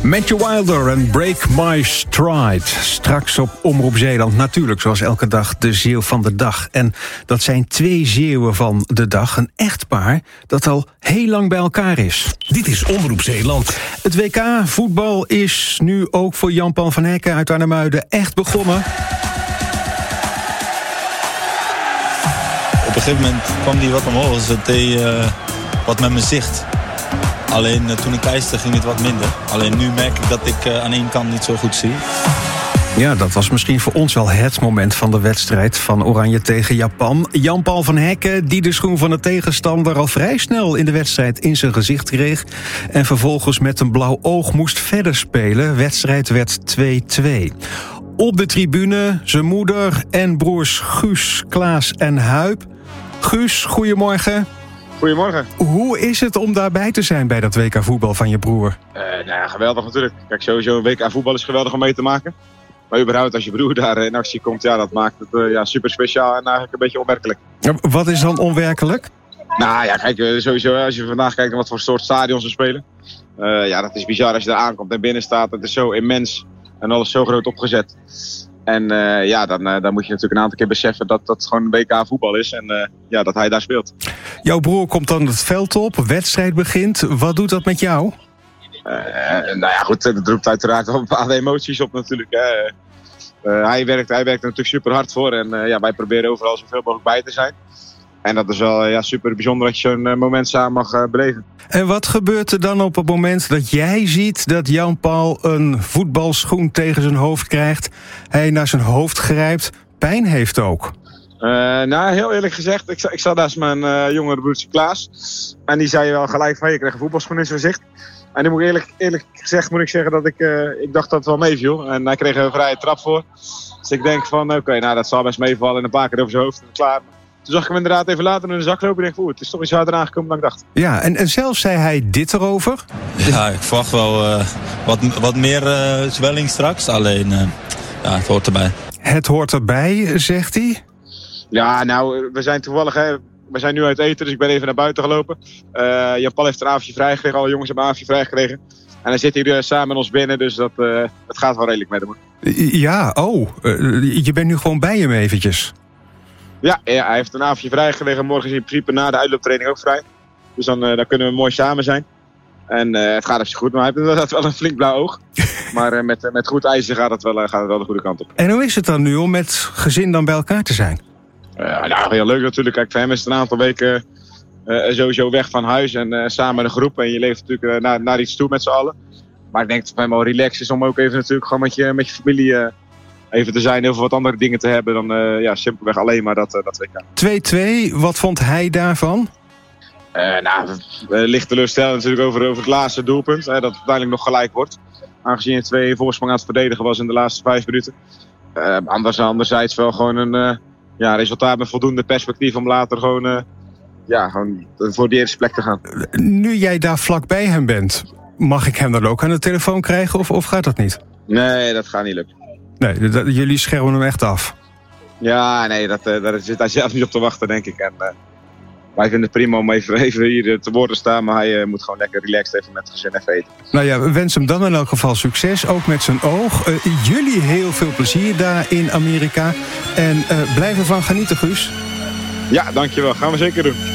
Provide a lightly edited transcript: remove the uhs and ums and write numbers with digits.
Matthew Wilder en Break My Stride. Straks op Omroep Zeeland natuurlijk, zoals elke dag, de Zeeuw van de dag. En dat zijn 2 Zeeuwen van de dag. Een echtpaar dat al heel lang bij elkaar is. Dit is Omroep Zeeland. Het WK voetbal is nu ook voor Jan-Paul van Hekken uit Arnhemuiden echt begonnen. Op een gegeven moment kwam die wat omhoog. Dus het deed wat met mijn zicht. Alleen toen ik ijste ging het wat minder. Alleen nu merk ik dat ik aan één kant niet zo goed zie. Ja, dat was misschien voor ons wel het moment van de wedstrijd van Oranje tegen Japan. Jan-Paul van Hekken, die de schoen van de tegenstander al vrij snel in de wedstrijd in zijn gezicht kreeg. En vervolgens met een blauw oog moest verder spelen. Wedstrijd werd 2-2. Op de tribune zijn moeder en broers Guus, Klaas en Huib. Guus, goedemorgen. Goedemorgen. Hoe is het om daarbij te zijn bij dat WK voetbal van je broer? Nou ja, geweldig natuurlijk. Kijk, sowieso een WK voetbal is geweldig om mee te maken. Maar überhaupt als je broer daar in actie komt, ja, dat maakt het super speciaal en eigenlijk een beetje onwerkelijk. Wat is dan onwerkelijk? Nou ja, kijk, sowieso als je vandaag kijkt naar wat voor soort stadions we spelen. Ja, dat is bizar als je daar aankomt en binnen staat. Het is zo immens en alles zo groot opgezet. En dan moet je natuurlijk een aantal keer beseffen dat dat gewoon een WK voetbal is. En dat hij daar speelt. Jouw broer komt dan het veld op, wedstrijd begint. Wat doet dat met jou? Nou ja, goed, dat roept uiteraard wel bepaalde emoties op natuurlijk. Hij werkt er natuurlijk super hard voor. En wij proberen overal zoveel mogelijk bij te zijn. En dat is wel super bijzonder dat je zo'n moment samen mag beleven. En wat gebeurt er dan op het moment dat jij ziet dat Jan-Paul een voetbalschoen tegen zijn hoofd krijgt? Hij naar zijn hoofd grijpt, pijn heeft ook. Heel eerlijk gezegd, ik zat naast mijn jongere broertje Klaas. En die zei wel gelijk van, je krijgt een voetbalschoen in zijn gezicht. En nu moet ik eerlijk gezegd zeggen dat ik dacht dat het wel meeviel. En hij kreeg een vrije trap voor. Dus ik denk van, oké, dat zal best meevallen. En een paar keer over zijn hoofd en klaar. Toen zag ik hem inderdaad even later in de zak lopen en denk het is toch iets harder aangekomen dan ik dacht. Ja, en zelf zei hij dit erover? Ja, ik verwacht wel wat meer zwelling straks. Alleen, het hoort erbij. Het hoort erbij, zegt hij? Ja, nou, we zijn toevallig... We zijn nu uit eten, dus ik ben even naar buiten gelopen. Jan-Paul heeft een avondje vrijgekregen. Alle jongens hebben een avondje vrijgekregen. En hij zit hier samen met ons binnen, dus het gaat wel redelijk met hem. Ja, je bent nu gewoon bij hem eventjes. Ja, hij heeft een avondje vrijgekregen. Morgen is in principe na de uitlooptraining ook vrij. Dus dan kunnen we mooi samen zijn. En het gaat even goed, maar hij heeft inderdaad wel een flink blauw oog. Maar met goed ijzer gaat het wel de goede kant op. En hoe is het dan nu om met gezin dan bij elkaar te zijn? Heel leuk natuurlijk. Kijk, voor hem is het een aantal weken sowieso weg van huis en samen met een groep. En je leeft natuurlijk naar iets toe met z'n allen. Maar ik denk dat het voor hem wel relaxed is om ook even natuurlijk gewoon met je familie even te zijn. Heel veel wat andere dingen te hebben dan simpelweg alleen maar dat WK. 2-2, wat vond hij daarvan? Licht teleurstellend natuurlijk over het laatste doelpunt. Dat het uiteindelijk nog gelijk wordt. Aangezien het 2 voorsprong aan het verdedigen was in de laatste 5 minuten. Anderzijds wel gewoon een... resultaat met voldoende perspectief om later gewoon voor die eerste plek te gaan. Nu jij daar vlakbij hem bent, mag ik hem dan ook aan de telefoon krijgen of gaat dat niet? Nee, dat gaat niet lukken. Nee, jullie schermen hem echt af? Ja, nee, daar zit hij zelf niet op te wachten, denk ik. En wij vinden het prima om even hier te woord te staan, maar hij moet gewoon lekker relaxed even met het gezin even eten. Nou ja, we wensen hem dan in elk geval succes, ook met zijn oog. Jullie heel veel plezier daar in Amerika. En blijf ervan genieten, Guus. Ja, dankjewel. Gaan we zeker doen.